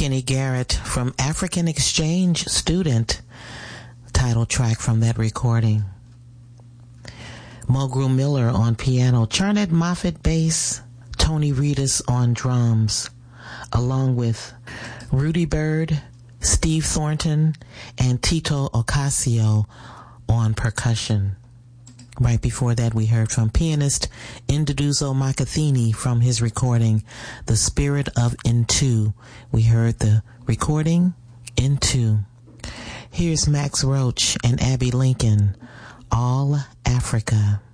Kenny Garrett from African Exchange Student, title track from that recording. Mulgrew Miller on piano, Charnett Moffett bass, Tony Reedus on drums, along with Rudy Bird, Steve Thornton, and Tito Ocasio on percussion. Right before that, we heard from pianist Induduzo Makathini from his recording, The Spirit of Into. We heard the recording, Into. Here's Max Roach and Abby Lincoln, All Africa.